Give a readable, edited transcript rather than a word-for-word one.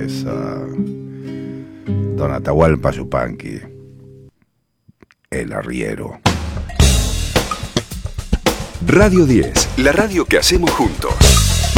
ustedes a Don Atahualpa Yupanqui, el arriero. Radio 10, la radio que hacemos juntos.